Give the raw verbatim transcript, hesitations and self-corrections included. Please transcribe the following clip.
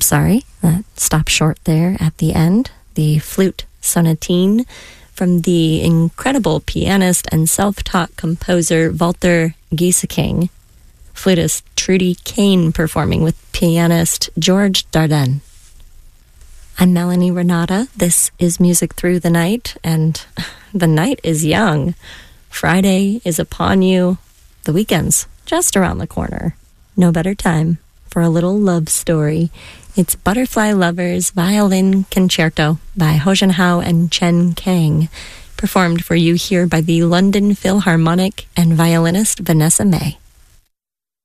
Sorry, that stopped short there at the end. The Flute Sonatine from the incredible pianist and self-taught composer Walter Gieseking. Flutist Trudy Kane performing with pianist George Dardenne. I'm Melanie Renata. This is Music Through the Night, and the night is young. Friday is upon you. The weekend's just around the corner. No better time for a little love story. It's Butterfly Lovers Violin Concerto by Ho Jun Hao and Chen Kang, performed for you here by the London Philharmonic and violinist Vanessa May.